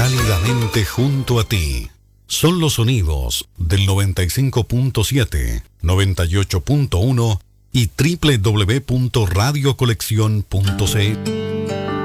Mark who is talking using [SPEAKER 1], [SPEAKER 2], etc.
[SPEAKER 1] cálidamente junto a ti. Son los sonidos del 95.7, 98.1 y www.radiocolección.cl.